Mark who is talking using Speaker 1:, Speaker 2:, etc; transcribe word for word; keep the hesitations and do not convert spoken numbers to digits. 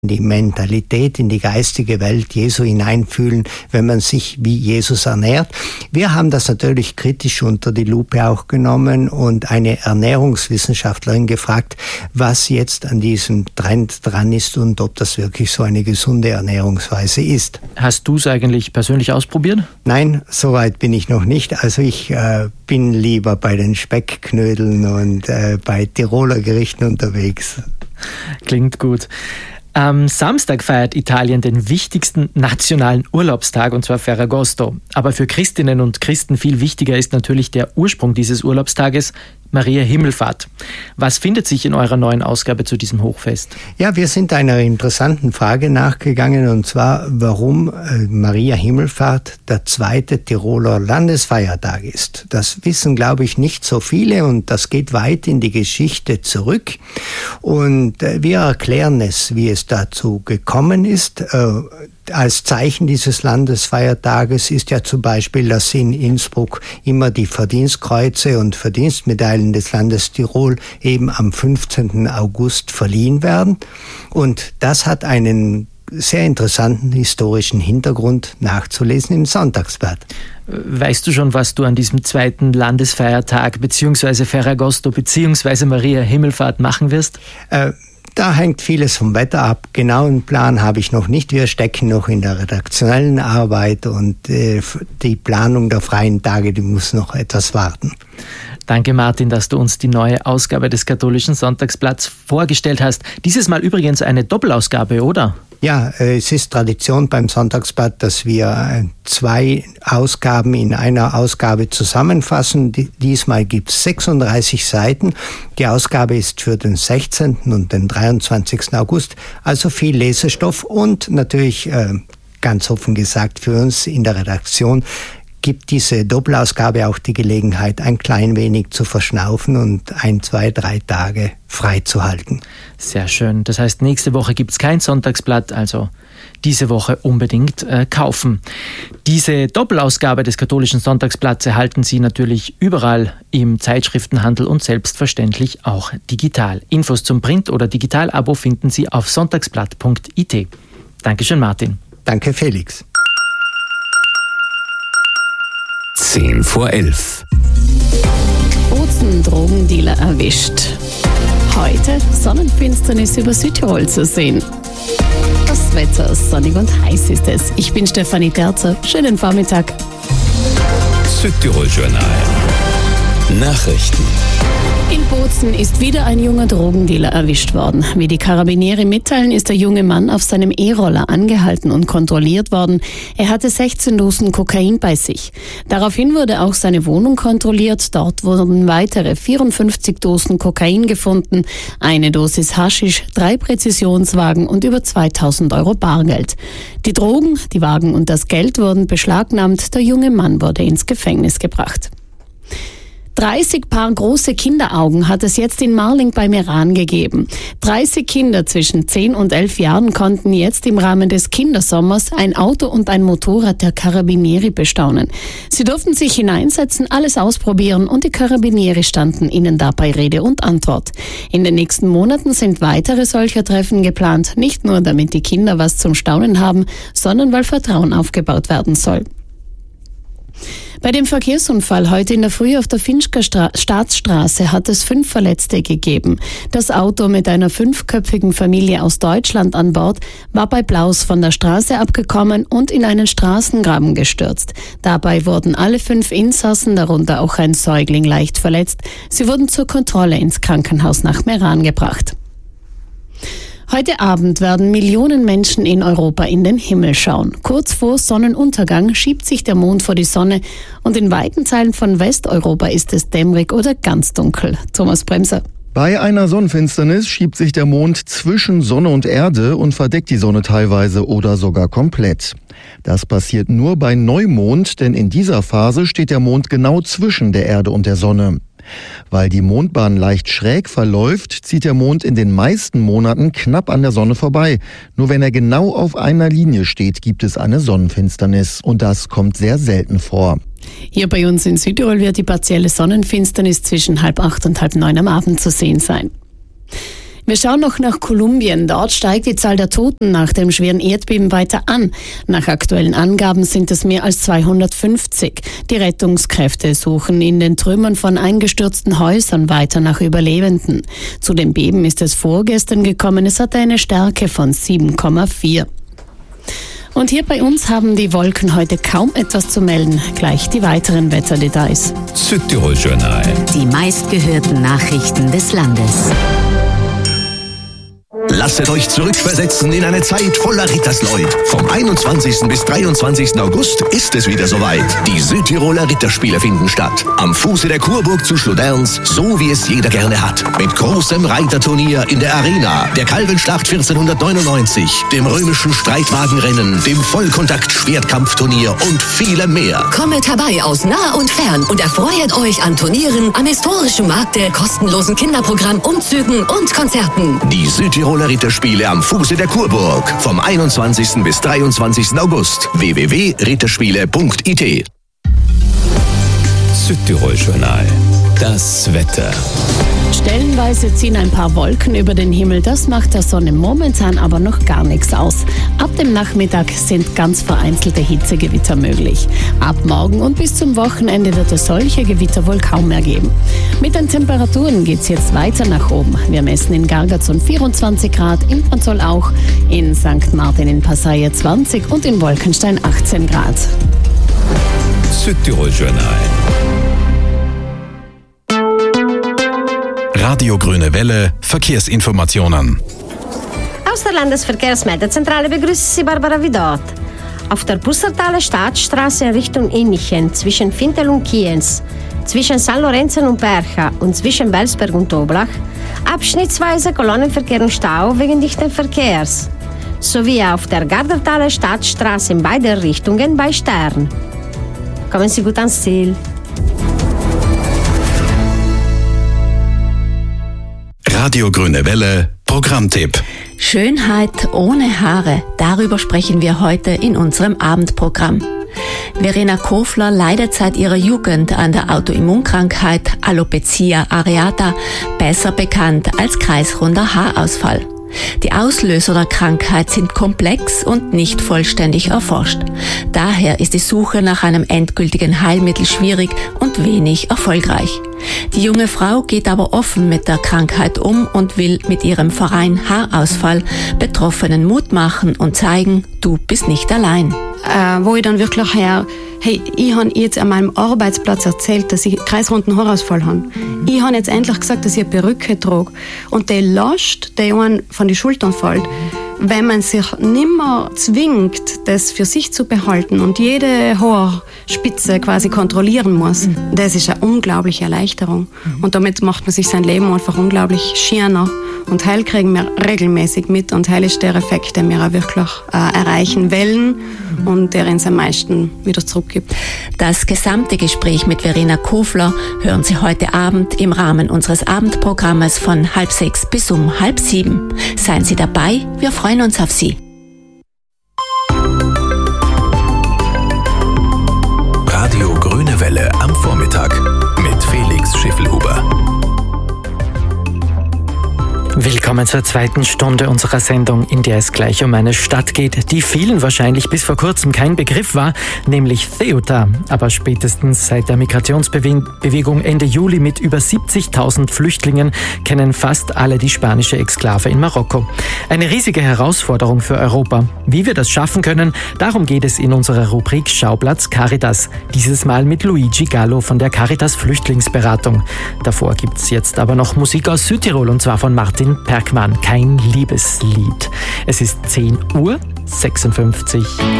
Speaker 1: die Mentalität, in die geistige Welt Jesu hineinfühlen, wenn man sich wie Jesus ernährt. Wir haben das natürlich kritisch unter die Lupe auch genommen und eine Ernährungswissenschaftlerin gefragt, was jetzt an diesem Trend dran ist und ob das wirklich so eine gesunde Ernährungsweise ist.
Speaker 2: Hast du es eigentlich persönlich ausprobiert?
Speaker 1: Nein, soweit bin ich noch nicht. Also ich äh, bin lieber bei den Speckknödeln und äh, bei Tiroler Gerichten unterwegs.
Speaker 2: Klingt gut. Am Samstag feiert Italien den wichtigsten nationalen Urlaubstag, und zwar Ferragosto. Aber für Christinnen und Christen viel wichtiger ist natürlich der Ursprung dieses Urlaubstages, Maria Himmelfahrt. Was findet sich in eurer neuen Ausgabe zu diesem Hochfest?
Speaker 1: Ja, wir sind einer interessanten Frage nachgegangen, und zwar, warum Maria Himmelfahrt der zweite Tiroler Landesfeiertag ist. Das wissen, glaube ich, nicht so viele, und das geht weit in die Geschichte zurück. Und wir erklären es, wie es dazu gekommen ist. Als Zeichen dieses Landesfeiertages ist ja zum Beispiel, dass in Innsbruck immer die Verdienstkreuze und Verdienstmedaillen des Landes Tirol eben am fünfzehnten August verliehen werden. Und das hat einen sehr interessanten historischen Hintergrund, nachzulesen im Sonntagsblatt.
Speaker 2: Weißt du schon, was du an diesem zweiten Landesfeiertag bzw. Ferragosto bzw. Maria Himmelfahrt machen wirst? Äh,
Speaker 1: Da hängt vieles vom Wetter ab. Genauen Plan habe ich noch nicht. Wir stecken noch in der redaktionellen Arbeit, und äh, die Planung der freien Tage, die muss noch etwas warten.
Speaker 2: Danke, Martin, dass du uns die neue Ausgabe des Katholischen Sonntagsblatts vorgestellt hast. Dieses Mal übrigens eine Doppelausgabe, oder?
Speaker 1: Ja, es ist Tradition beim Sonntagsblatt, dass wir zwei Ausgaben in einer Ausgabe zusammenfassen. Diesmal gibt es sechsunddreißig Seiten. Die Ausgabe ist für den sechzehnten und den dreiundzwanzigsten August, also viel Lesestoff, und natürlich, ganz offen gesagt, für uns in der Redaktion gibt diese Doppelausgabe auch die Gelegenheit, ein klein wenig zu verschnaufen und ein, zwei, drei Tage frei zu halten.
Speaker 2: Sehr schön. Das heißt, nächste Woche gibt es kein Sonntagsblatt, also diese Woche unbedingt äh, kaufen. Diese Doppelausgabe des Katholischen Sonntagsblatts erhalten Sie natürlich überall im Zeitschriftenhandel und selbstverständlich auch digital. Infos zum Print- oder Digital-Abo finden Sie auf sonntagsblatt punkt I T. Dankeschön, Martin.
Speaker 1: Danke, Felix.
Speaker 3: Zehn vor elf.
Speaker 4: Bozen Drogendealer erwischt. Heute Sonnenfinsternis über Südtirol zu sehen. Das Wetter sonnig und heiß ist es. Ich bin Stefanie Terzer. Schönen Vormittag.
Speaker 3: Südtirol Journal. Nachrichten.
Speaker 4: In Bozen ist wieder ein junger Drogendealer erwischt worden. Wie die Karabinieri mitteilen, ist der junge Mann auf seinem E-Roller angehalten und kontrolliert worden. Er hatte sechzehn Dosen Kokain bei sich. Daraufhin wurde auch seine Wohnung kontrolliert. Dort wurden weitere vierundfünfzig Dosen Kokain gefunden, eine Dosis Haschisch, drei Präzisionswagen und über zweitausend Euro Bargeld. Die Drogen, die Wagen und das Geld wurden beschlagnahmt. Der junge Mann wurde ins Gefängnis gebracht. dreißig Paar große Kinderaugen hat es jetzt in Marling bei Meran gegeben. dreißig Kinder zwischen zehn und elf Jahren konnten jetzt im Rahmen des Kindersommers ein Auto und ein Motorrad der Karabinieri bestaunen. Sie durften sich hineinsetzen, alles ausprobieren, und die Karabinieri standen ihnen dabei Rede und Antwort. In den nächsten Monaten sind weitere solcher Treffen geplant, nicht nur damit die Kinder was zum Staunen haben, sondern weil Vertrauen aufgebaut werden soll. Bei dem Verkehrsunfall heute in der Früh auf der Finchker Stra- Staatsstraße hat es fünf Verletzte gegeben. Das Auto mit einer fünfköpfigen Familie aus Deutschland an Bord war bei Blaus von der Straße abgekommen und in einen Straßengraben gestürzt. Dabei wurden alle fünf Insassen, darunter auch ein Säugling, leicht verletzt. Sie wurden zur Kontrolle ins Krankenhaus nach Meran gebracht. Heute Abend werden Millionen Menschen in Europa in den Himmel schauen. Kurz vor Sonnenuntergang schiebt sich der Mond vor die Sonne, und in weiten Teilen von Westeuropa ist es dämmerig oder ganz dunkel. Thomas Bremser.
Speaker 5: Bei einer Sonnenfinsternis schiebt sich der Mond zwischen Sonne und Erde und verdeckt die Sonne teilweise oder sogar komplett. Das passiert nur bei Neumond, denn in dieser Phase steht der Mond genau zwischen der Erde und der Sonne. Weil die Mondbahn leicht schräg verläuft, zieht der Mond in den meisten Monaten knapp an der Sonne vorbei. Nur wenn er genau auf einer Linie steht, gibt es eine Sonnenfinsternis. Und das kommt sehr selten vor.
Speaker 4: Hier bei uns in Südtirol wird die partielle Sonnenfinsternis zwischen halb acht und halb neun am Abend zu sehen sein. Wir schauen noch nach Kolumbien. Dort steigt die Zahl der Toten nach dem schweren Erdbeben weiter an. Nach aktuellen Angaben sind es mehr als zweihundertfünfzig. Die Rettungskräfte suchen in den Trümmern von eingestürzten Häusern weiter nach Überlebenden. Zu dem Beben ist es vorgestern gekommen. Es hatte eine Stärke von sieben Komma vier. Und hier bei uns haben die Wolken heute kaum etwas zu melden. Gleich die weiteren Wetterdetails.
Speaker 3: Südtirol-Journal.
Speaker 6: Die meistgehörten Nachrichten des Landes.
Speaker 7: Lasset euch zurückversetzen in eine Zeit voller Rittersleut. Vom einundzwanzigsten bis dreiundzwanzigsten August ist es wieder soweit. Die Südtiroler Ritterspiele finden statt. Am Fuße der Kurburg zu Schloderns, so wie es jeder gerne hat. Mit großem Reiterturnier in der Arena, der Kalvenschlacht vierzehnhundertneunundneunzig, dem römischen Streitwagenrennen, dem Vollkontakt-Schwertkampfturnier und vielem mehr.
Speaker 6: Kommet herbei aus nah und fern und erfreut euch an Turnieren, am historischen Markte, kostenlosen Kinderprogramm, Umzügen und Konzerten.
Speaker 7: Die Südtiroler Ritterspiele am Fuße der Kurburg. Vom einundzwanzigsten bis dreiundzwanzigsten August. w w w punkt ritterspiele punkt i t.
Speaker 3: Südtirol-Journal. Das Wetter.
Speaker 4: Stellenweise ziehen ein paar Wolken über den Himmel. Das macht der Sonne momentan aber noch gar nichts aus. Ab dem Nachmittag sind ganz vereinzelte Hitzegewitter möglich. Ab morgen und bis zum Wochenende wird es solche Gewitter wohl kaum mehr geben. Mit den Temperaturen geht es jetzt weiter nach oben. Wir messen in Gargazon vierundzwanzig Grad, in Panzol auch, in Sankt Martin in Passaia zwanzig und in Wolkenstein achtzehn Grad.
Speaker 3: Südtirol-Journal.
Speaker 8: Radio Grüne Welle, Verkehrsinformationen.
Speaker 9: Aus der Landesverkehrsmeldezentrale begrüßt Sie Barbara Widot. Auf der Bussertaler Staatsstraße in Richtung Innichen zwischen Fintel und Kienz, zwischen San Lorenzen und Bercha und zwischen Welsberg und Toblach abschnittsweise Kolonnenverkehr und Stau wegen dichten Verkehrs. Sowie auf der Gardertaler Staatsstraße in beide Richtungen bei Stern. Kommen Sie gut ans Ziel.
Speaker 8: Radio Grüne Welle, Programmtipp.
Speaker 10: Schönheit ohne Haare, darüber sprechen wir heute in unserem Abendprogramm. Verena Kofler leidet seit ihrer Jugend an der Autoimmunkrankheit Alopecia areata, besser bekannt als kreisrunder Haarausfall. Die Auslöser der Krankheit sind komplex und nicht vollständig erforscht. Daher ist die Suche nach einem endgültigen Heilmittel schwierig und wenig erfolgreich. Die junge Frau geht aber offen mit der Krankheit um und will mit ihrem Verein Haarausfall Betroffenen Mut machen und zeigen, du bist nicht allein.
Speaker 11: Äh, wo ich dann wirklich her, hey, ich habe jetzt an meinem Arbeitsplatz erzählt, dass ich kreisrunden Haarausfall habe. Mhm. Ich habe jetzt endlich gesagt, dass ich eine Perücke trage. Und die Last, die einen von den Schultern fällt, wenn man sich nimmer zwingt, das für sich zu behalten und jede Haarspitze quasi kontrollieren muss, mhm. das ist eine unglaubliche Erleichterung. Mhm. Und damit macht man sich sein Leben einfach unglaublich schöner. Und heil kriegen wir regelmäßig mit und heil ist der Effekt, den wir auch wirklich äh, erreichen wollen mhm. und der uns am meisten wieder zurückgibt.
Speaker 10: Das gesamte Gespräch mit Verena Kofler hören Sie heute Abend im Rahmen unseres Abendprogrammes von halb sechs bis um halb sieben. Seien Sie dabei, wir freuen uns auf Sie.
Speaker 8: Radio Grüne Welle am Vormittag mit Felix Schiffelhuber.
Speaker 2: Willkommen zur zweiten Stunde unserer Sendung, in der es gleich um eine Stadt geht, die vielen wahrscheinlich bis vor kurzem kein Begriff war, nämlich Ceuta. Aber spätestens seit der Migrationsbewegung Ende Juli mit über siebzigtausend Flüchtlingen kennen fast alle die spanische Exklave in Marokko. Eine riesige Herausforderung für Europa. Wie wir das schaffen können, darum geht es in unserer Rubrik Schauplatz Caritas. Dieses Mal mit Luigi Gallo von der Caritas Flüchtlingsberatung. Davor gibt's jetzt aber noch Musik aus Südtirol und zwar von Martin Perkmann, kein Liebeslied. Es ist zehn Uhr sechsundfünfzig.